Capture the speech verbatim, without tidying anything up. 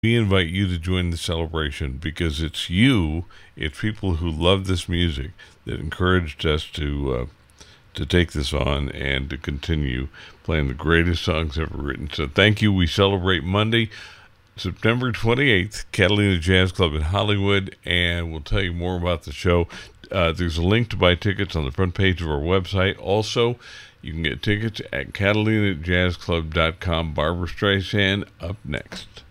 we invite you to join the celebration because it's you, it's people who love this music that encouraged us to uh, to take this on and to continue playing the greatest songs ever written. So thank you. We celebrate Monday, September twenty-eighth, Catalina Jazz Club in Hollywood, and we'll tell you more about the show. Uh, there's a link to buy tickets on the front page of our website. Also, you can get tickets at catalina jazz club dot com. Barbra Streisand up next.